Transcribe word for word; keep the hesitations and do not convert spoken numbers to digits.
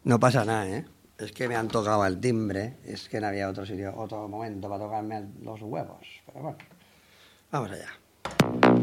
No pasa nada, ¿eh? Es que me han tocado el timbre, es que no había otro sitio, otro momento para tocarme los huevos. Pero bueno, vamos allá.